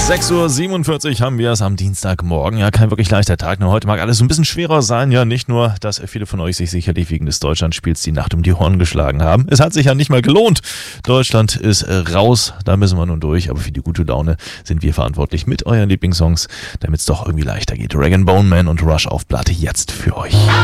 6:47 Uhr haben wir es am Dienstagmorgen. Ja, kein wirklich leichter Tag. Nur heute mag alles so ein bisschen schwerer sein. Ja, nicht nur, dass viele von euch sich sicherlich wegen des Deutschlandspiels die Nacht um die Ohren geschlagen haben. Es hat sich ja nicht mal gelohnt. Deutschland ist raus. Da müssen wir nun durch. Aber für die gute Laune sind wir verantwortlich mit euren Lieblingssongs, damit es doch irgendwie leichter geht. Rag & Bone Man und Rush auf Platte jetzt für euch.